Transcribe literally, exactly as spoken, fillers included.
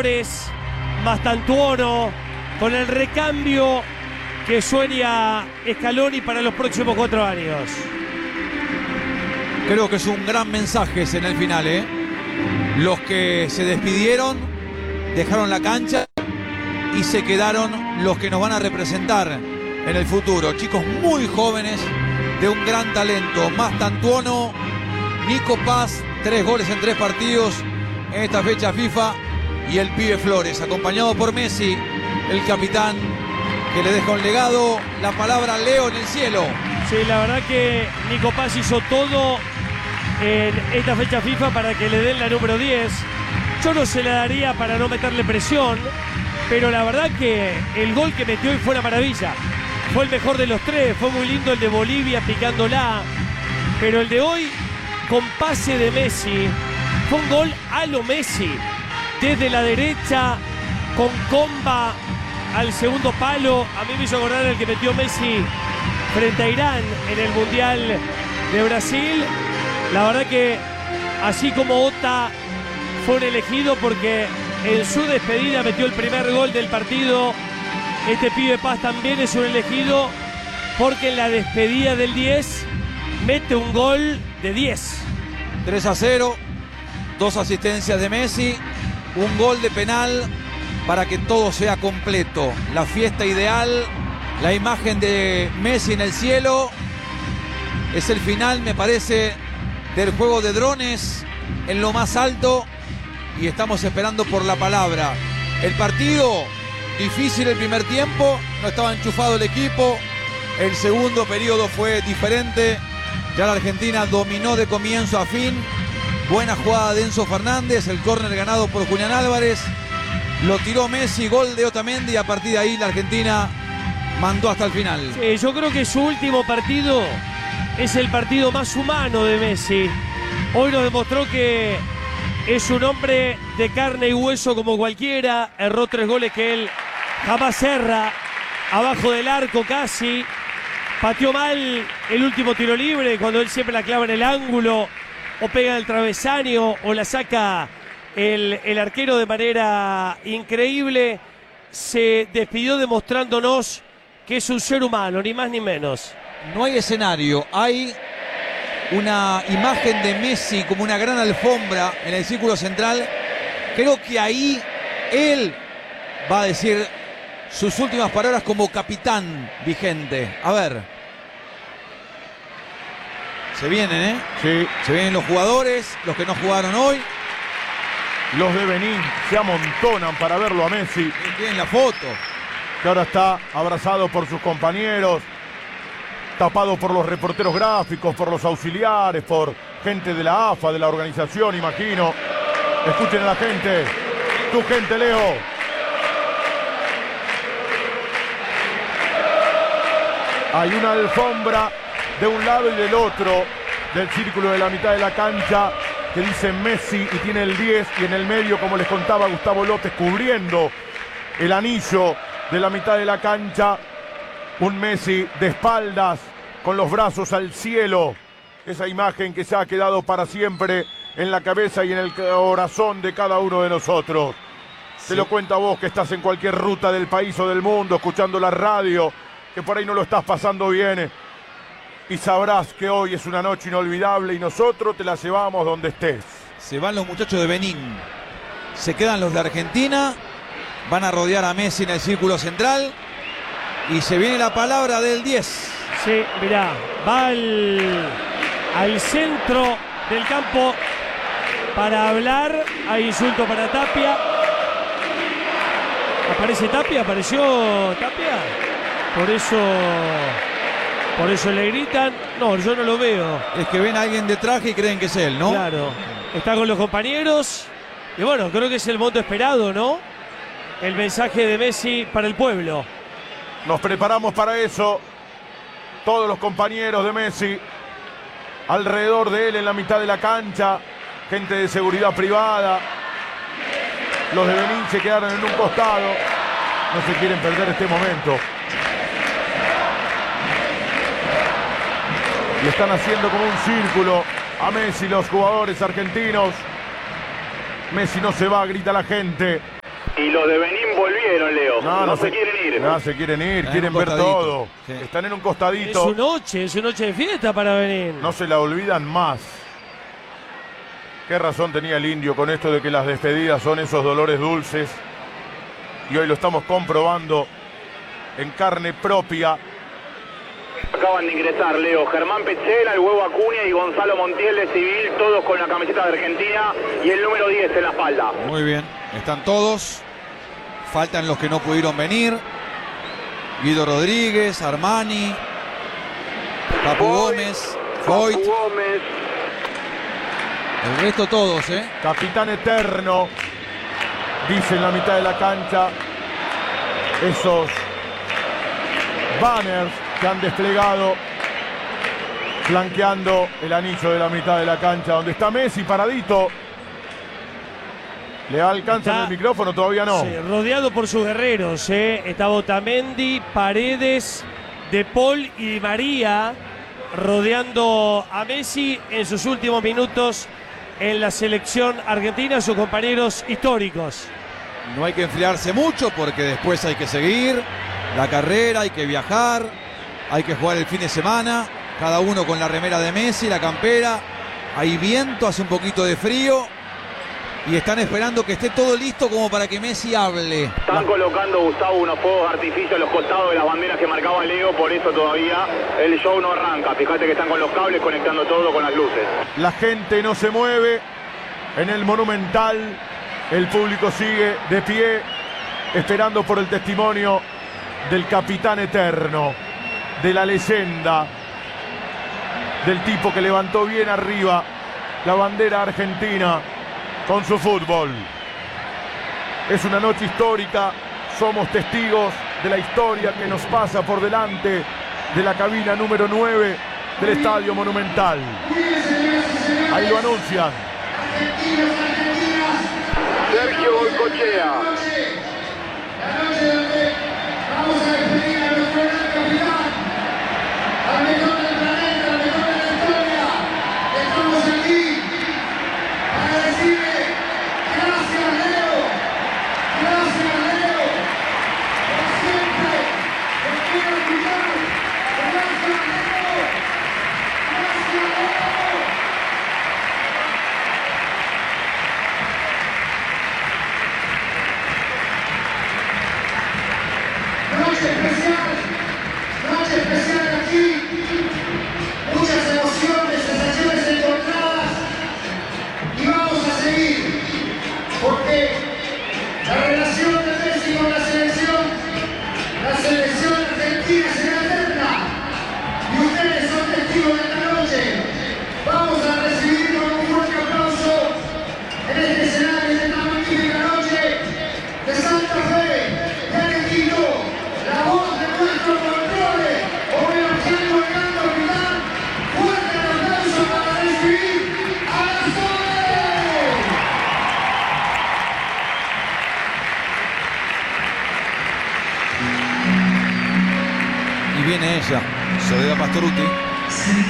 Flores, Mastantuono, con el recambio que sueña Scaloni para los próximos cuatro años. Creo que es un gran mensaje en el final, ¿eh? Los que se despidieron, dejaron la cancha y se quedaron los que nos van a representar en el futuro. Chicos muy jóvenes, de un gran talento. Mastantuono, Nico Paz, tres goles en tres partidos en esta fecha FIFA. Y el pibe Flores, acompañado por Messi, el capitán, que le deja un legado. La palabra Leo en el cielo. Sí, la verdad que Nico Paz hizo todo en esta fecha FIFA para que le den la número diez. Yo no se la daría para no meterle presión, pero la verdad que el gol que metió hoy fue una maravilla. Fue el mejor de los tres, fue muy lindo el de Bolivia picándola, pero el de hoy con pase de Messi, fue un gol a lo Messi, desde la derecha, con comba al segundo palo. A mí me hizo acordar el que metió Messi frente a Irán en el Mundial de Brasil. La verdad que así como Ota fue un elegido porque en su despedida metió el primer gol del partido, este pibe Paz también es un elegido porque en la despedida del diez mete un gol de diez. tres a cero, dos asistencias de Messi, un gol de penal para que todo sea completo. La fiesta ideal, la imagen de Messi en el cielo. Es el final, me parece, del juego de drones en lo más alto y estamos esperando por la palabra. El partido difícil el primer tiempo, no estaba enchufado el equipo. El segundo periodo fue diferente. Ya la Argentina dominó de comienzo a fin. Buena jugada de Enzo Fernández, el córner ganado por Julián Álvarez. Lo tiró Messi, gol de Otamendi y a partir de ahí la Argentina mandó hasta el final. Sí, yo creo que su último partido es el partido más humano de Messi. Hoy nos demostró que es un hombre de carne y hueso como cualquiera. Erró tres goles que él jamás erra. Abajo del arco casi. Pateó mal el último tiro libre cuando él siempre la clava en el ángulo. O pega en el travesaño o la saca el, el arquero de manera increíble. Se despidió demostrándonos que es un ser humano, ni más ni menos. No hay escenario, hay una imagen de Messi como una gran alfombra en el círculo central. Creo que ahí él va a decir sus últimas palabras como capitán vigente. A ver. Se vienen, ¿eh? Sí. Se vienen los jugadores, los que no jugaron hoy. Los de Benín se amontonan para verlo a Messi. Tienen la foto. Que ahora está abrazado por sus compañeros, tapado por los reporteros gráficos, por los auxiliares, por gente de la A F A, de la organización, imagino. Escuchen a la gente. Tu gente, Leo. Hay una alfombra de un lado y del otro del círculo de la mitad de la cancha que dice Messi y tiene el diez, y en el medio, como les contaba Gustavo López, cubriendo el anillo de la mitad de la cancha, un Messi de espaldas con los brazos al cielo. Esa imagen que se ha quedado para siempre en la cabeza y en el corazón de cada uno de nosotros. Sí. Te lo cuento a vos que estás en cualquier ruta del país o del mundo escuchando la radio, que por ahí no lo estás pasando bien, y sabrás que hoy es una noche inolvidable y nosotros te la llevamos donde estés. Se van los muchachos de Benín, se quedan los de Argentina, van a rodear a Messi en el círculo central y se viene la palabra del diez. Sí, mirá, va al, al centro del campo para hablar. Hay insulto para Tapia. ¿Aparece Tapia? ¿Apareció Tapia? Por eso... Por eso le gritan. No, yo no lo veo. Es que ven a alguien de traje y creen que es él, ¿no? Claro. Está con los compañeros. Y bueno, creo que es el voto esperado, ¿no? El mensaje de Messi para el pueblo. Nos preparamos para eso. Todos los compañeros de Messi alrededor de él en la mitad de la cancha. Gente de seguridad privada. Los de Benín se quedaron en un costado. No se quieren perder este momento. Y están haciendo como un círculo a Messi los jugadores argentinos. Messi no se va, grita la gente. Y los de Benín volvieron, Leo. No, no, no se, se quieren ir. No, se quieren ir, Están quieren ver todo. Sí. Están en un costadito. Es su noche, es su noche de fiesta para Benín. No se la olvidan más. Qué razón tenía el indio con esto de que las despedidas son esos dolores dulces. Y hoy lo estamos comprobando en carne propia. Acaban de ingresar, Leo, Germán Petzela, el Huevo Acuña y Gonzalo Montiel de Civil, todos con la camiseta de Argentina y el número diez en la espalda. Muy bien, están todos. Faltan los que no pudieron venir. Guido Rodríguez, Armani, Papu Foyt, Gómez, Foyt. Papu Gómez. El resto todos, ¿eh? Capitán eterno, dice en la mitad de la cancha. Esos banners que han desplegado flanqueando el anillo de la mitad de la cancha, donde está Messi paradito. ¿Le alcanza está, el micrófono? Todavía no. Sí, rodeado por sus guerreros, ¿eh? Está Otamendi, Paredes, De Paul y Di María rodeando a Messi en sus últimos minutos en la selección argentina, sus compañeros históricos. No hay que enfriarse mucho porque después hay que seguir la carrera, hay que viajar, hay que jugar el fin de semana, cada uno con la remera de Messi, la campera, hay viento, hace un poquito de frío y están esperando que esté todo listo como para que Messi hable. Están colocando, Gustavo, unos fuegos de artificio a los costados de las banderas que marcaba Leo, por eso todavía el show no arranca. Fíjate que están con los cables conectando todo con las luces. La gente no se mueve en el Monumental, el público sigue de pie esperando por el testimonio del capitán eterno, de la leyenda, del tipo que levantó bien arriba la bandera argentina con su fútbol. Es una noche histórica, somos testigos de la historia que nos pasa por delante de la cabina número nueve del Estadio Monumental. Ahí lo anuncian. Sergio Goicoechea. Vamos a despedir a nuestro gran capitán, al mejor del planeta, al mejor de la historia. Estamos aquí para decirle gracias, Leo, gracias, Leo, por siempre, por quiero cuidar, gracias, Leo, gracias, Leo. Noche especial, noche especial aquí, muchas emociones, sensaciones encontradas y vamos a seguir, porque la relación de Messi con la selección, la selección argentina será eterna y ustedes son testigos de esta noche. Vamos a recibir con un fuerte aplauso en este escenario de esta magnífica noche de Santa Fe, de Arequito. La voz de nuestro control, homenajeando al gran capitán. Fuerte aplauso para recibir a la Soledad. Y viene ella, Soledad Pastorutti.